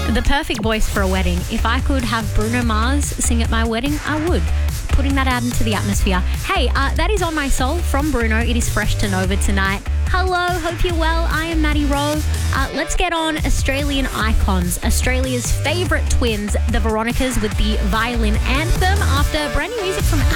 The perfect voice for a wedding. If I could have Bruno Mars sing at my wedding, I would. Putting that out into the atmosphere. Hey, that is On My Soul from Bruno. It is fresh to Nova tonight. Hello, hope you're well. I am Maddie Rowe. Let's get on Australian icons. Australia's favourite twins, the Veronicas, with the violin anthem after brand new music from